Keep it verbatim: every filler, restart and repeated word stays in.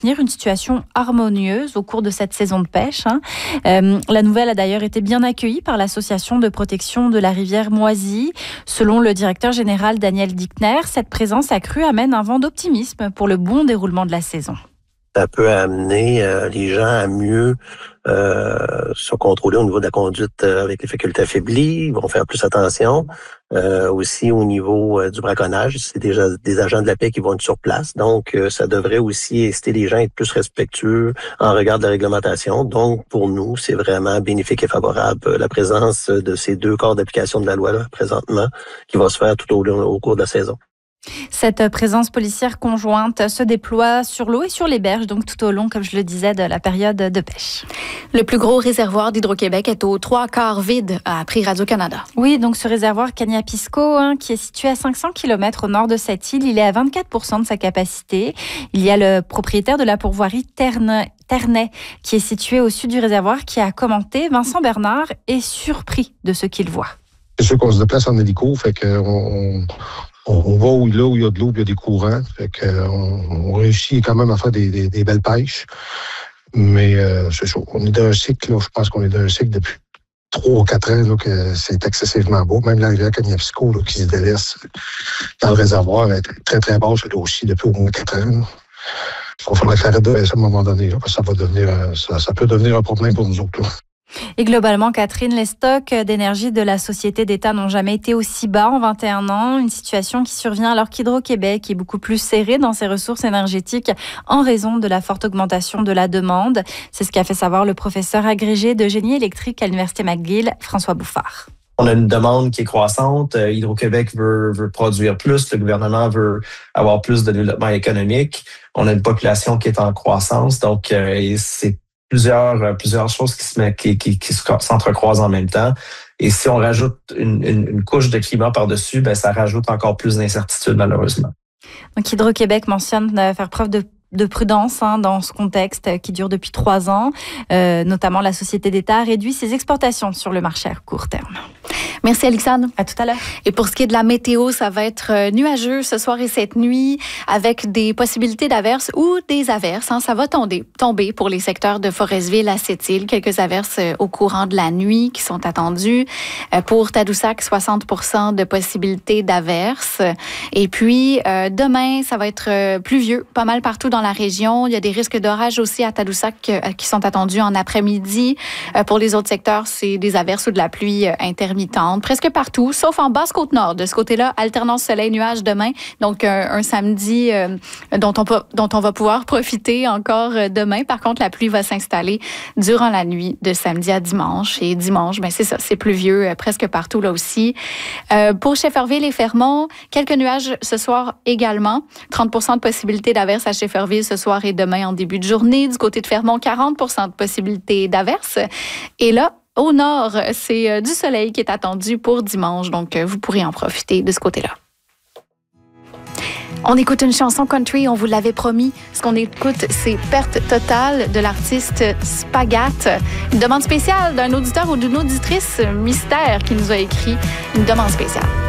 une situation harmonieuse au cours de cette saison de pêche. Hein. Euh, la nouvelle a d'ailleurs été bien accueillie par l'association de protection de la rivière Moisy. Selon le directeur général Daniel Dickner, cette présence accrue amène un vent d'optimisme pour le bon déroulement de la saison. Ça peut amener euh, les gens à mieux euh, se contrôler au niveau de la conduite euh, avec les facultés affaiblies. Ils vont faire plus attention. Euh, aussi au niveau euh, du braconnage, c'est déjà des agents de la paix qui vont être sur place. Donc, euh, ça devrait aussi inciter les gens à être plus respectueux en regard de la réglementation. Donc, pour nous, c'est vraiment bénéfique et favorable euh, la présence de ces deux corps d'application de la loi là, présentement qui va se faire tout au, au cours de la saison. Cette présence policière conjointe se déploie sur l'eau et sur les berges, donc tout au long, comme je le disais, de la période de pêche. Le plus gros réservoir d'Hydro-Québec est aux trois quarts vide, a appris Radio-Canada. Oui, donc ce réservoir Kaniapisco, hein, qui est situé à cinq cents kilomètres au nord de cette île, il est à vingt-quatre pour cent de sa capacité. Il y a le propriétaire de la pourvoirie Terne, Ternay, qui est situé au sud du réservoir, qui a commenté. Vincent Bernard est surpris de ce qu'il voit. C'est sûr qu'on se déplace en hélico, fait qu'on... On... On va où, là où il y a de l'eau, puis il y a des courants. Fait que, on, on réussit quand même à faire des, des, des belles pêches. Mais euh, c'est chaud. On est dans un cycle, là, je pense qu'on est dans un cycle depuis trois ou quatre ans, là, que c'est excessivement beau. Même la rivière Kaniapisco, là, qui se délaisse dans le réservoir, est très, très basse, là, aussi, depuis au moins quatre ans. Là. Il faudrait que l'arrêt de baisser à un moment donné, là, parce que ça va devenir, ça, ça peut devenir un problème pour nous autres, là. Et globalement, Catherine, les stocks d'énergie de la Société d'État n'ont jamais été aussi bas en vingt et un ans. Une situation qui survient alors qu'Hydro-Québec est beaucoup plus serré dans ses ressources énergétiques en raison de la forte augmentation de la demande. C'est ce qu'a fait savoir le professeur agrégé de génie électrique à l'Université McGill, François Bouffard. On a une demande qui est croissante. Hydro-Québec veut, veut produire plus. Le gouvernement veut avoir plus de développement économique. On a une population qui est en croissance. Donc, euh, c'est Plusieurs, plusieurs choses qui, se met, qui, qui, qui s'entrecroisent en même temps. Et si on rajoute une, une, une couche de climat par-dessus, ben, ça rajoute encore plus d'incertitudes, malheureusement. Donc, Hydro-Québec mentionne faire preuve de de prudence hein, dans ce contexte qui dure depuis trois ans. Euh, notamment, la Société d'État a réduit ses exportations sur le marché à court terme. Merci, Alexandre. À tout à l'heure. Et pour ce qui est de la météo, ça va être nuageux ce soir et cette nuit avec des possibilités d'averses ou des averses. Hein. Ça va tomber, tomber pour les secteurs de Forestville à Sept-Îles. Quelques averses au courant de la nuit qui sont attendues. Pour Tadoussac, soixante pour cent de possibilités d'averses. Et puis, euh, demain, ça va être pluvieux, pas mal partout dans la région. Il y a des risques d'orage aussi à Tadoussac euh, qui sont attendus en après-midi. Euh, pour les autres secteurs, c'est des averses ou de la pluie euh, intermittente, presque partout, sauf en Basse-Côte-Nord. De ce côté-là, alternance soleil-nuage demain. Donc, euh, un samedi euh, dont, on peut, dont on va pouvoir profiter encore euh, demain. Par contre, la pluie va s'installer durant la nuit de samedi à dimanche. Et dimanche, ben c'est ça, c'est pluvieux euh, presque partout là aussi. Euh, pour Shefferville et Fermont, quelques nuages ce soir également. trente pour cent de possibilités d'averses à Shefferville ce soir et demain en début de journée. Du côté de Fermont, quarante pour cent de possibilités d'averses. Et là, au nord, c'est du soleil qui est attendu pour dimanche. Donc, vous pourrez en profiter de ce côté-là. On écoute une chanson country, on vous l'avait promis. Ce qu'on écoute, c'est Perte totale de l'artiste Spagat. Une demande spéciale d'un auditeur ou d'une auditrice mystère qui nous a écrit une demande spéciale.